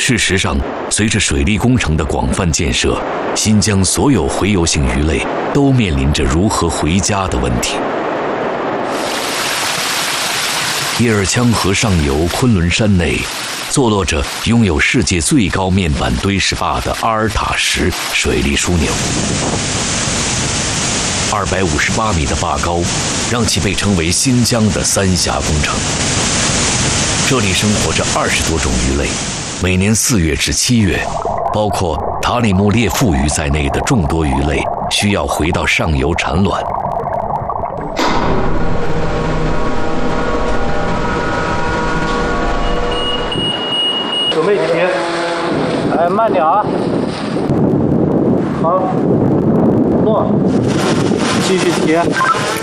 事实上，随着水利工程的广泛建设，新疆所有洄游性鱼类都面临着如何回家的问题。叶尔羌河上游昆仑山内，坐落着拥有世界最高面板堆石坝的阿尔塔什水利枢纽。258米的坝高，让其被称为新疆的三峡工程。这里生活着20多种鱼类，每年4月至7月，包括塔里木列腹鱼在内的众多鱼类需要回到上游产卵。 准备提，来慢点啊，好，落，继续提。